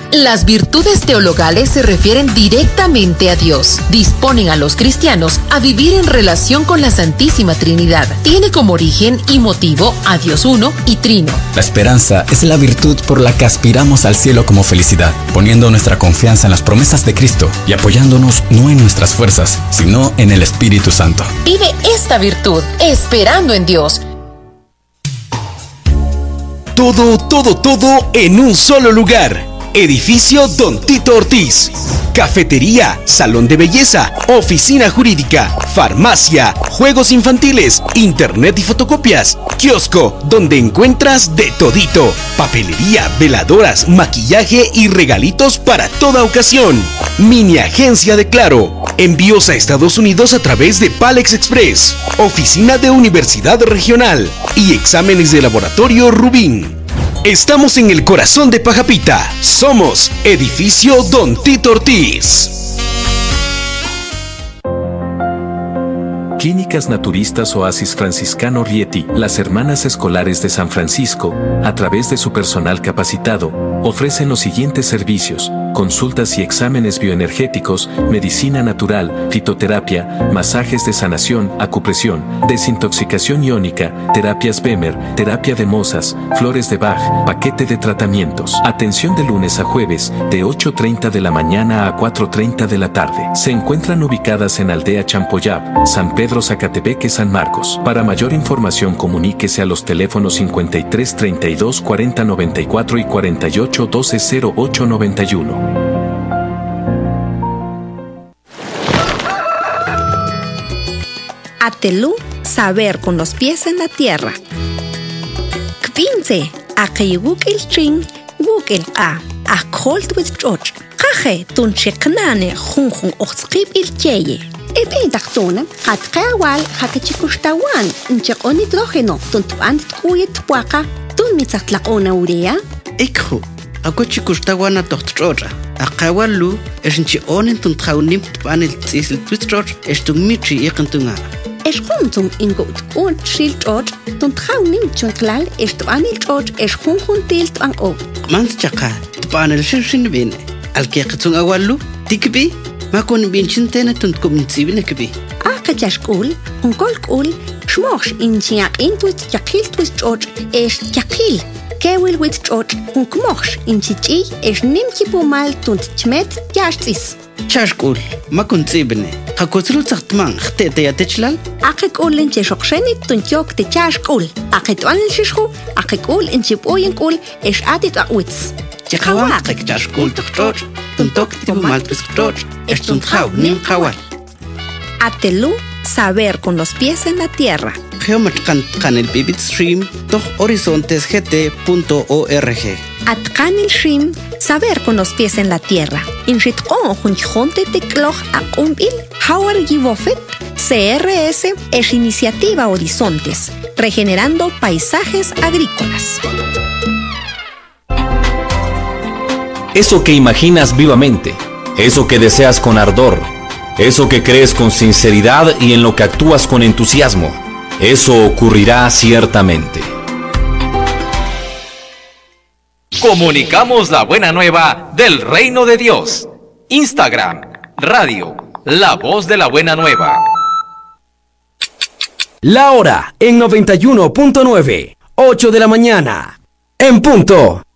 Las virtudes teologales se refieren directamente a Dios. Disponen a los cristianos a vivir en relación con la Santísima Trinidad. Tiene como origen y motivo a Dios uno y trino. La esperanza es la virtud por la que aspiramos al cielo como felicidad, poniendo nuestra confianza en las promesas de Cristo y apoyándonos no en nuestras fuerzas, sino en el Espíritu Santo. Vive esta virtud, esperando en Dios. Todo en un solo lugar. Edificio Don Tito Ortiz. Cafetería, salón de belleza, oficina jurídica, farmacia, juegos infantiles, internet y fotocopias, kiosco, donde encuentras de todito, papelería, veladoras, maquillaje y regalitos para toda ocasión. Mini agencia de Claro. Envíos a Estados Unidos a través de Palex Express. Oficina de Universidad Regional y exámenes de laboratorio Rubín. Estamos en el corazón de Pajapita. Somos Edificio Don Tito Ortiz. Clínicas Naturistas Oasis Franciscano Rieti, las hermanas escolares de San Francisco, a través de su personal capacitado, ofrecen los siguientes servicios: consultas y exámenes bioenergéticos, medicina natural, fitoterapia, masajes de sanación, acupresión, desintoxicación iónica, terapias Bemer, terapia de mozas, flores de Bach, paquete de tratamientos. Atención de lunes a jueves, de 8:30 de la mañana a 4:30 de la tarde. Se encuentran ubicadas en Aldea Champoyab, San Pedro Zacatepeque, San Marcos. Para mayor información comuníquese a los teléfonos 53 32 40 94 y 48 12 08 91. Atelú, saber con los pies en la tierra. Kvince, akayugukil ching, gukil a, akholt with george. Kaje, tun cheknane, junjun oxkib il cheye. Ete taktona, hat kawal, hakachikushtawan, nchakon hidrógeno, tuntuan tkuyet puaka, tun mitzatlakona urea. Ikho, akochikushtawana tohtrocha. Akawalu, esnchionen tuntaunim tpan el tzisl twistroch, estummichi ikantunga. Eskuntum ingot un shiltroch, tuntaunim chunklal, estuan il troch, eskunjun tilt an o. Mans chaka, tpan el shinshin bine. Alkeqtung awalu, tikbi. ما كون بينشن تانا تنتكم نتسيبنا كبي كجاشكول ونقولكول شموش إنتياق إنتوت يقيل توست جورج إيش يقيل كاول ويت جورج ونكموش إنتيجي إيش نمتي بومال تنت تمت ياشتيس شاشكول ما كنت سيبني خاكوتلو تختمان اختيتي يا تشلال أقيقول إنتي شقشاني تنتيوك تشاشكول أقيتوان الشيشخو أقيقول إنتي بوينكول إيش آتي تقويتس Chakawaqa kachashkul tuqchoch, tuntok tipo mal tuqchoch, estuntjau nim jawal. Atelú, saber con los pies en la tierra. Geomatkan el Bibit Stream, toch horizontesgt.org. Atkan el Shrim, saber con los pies en la tierra. Inritqon junjonte tecloj akumbil, Howard Givofet, CRS, es Iniciativa Horizontes, regenerando paisajes agrícolas. Eso que imaginas vivamente, eso que deseas con ardor, eso que crees con sinceridad y en lo que actúas con entusiasmo, eso ocurrirá ciertamente. Comunicamos la buena nueva del Reino de Dios. Instagram, radio, la voz de la buena nueva. La hora en 91.9, 8 de la mañana, en punto.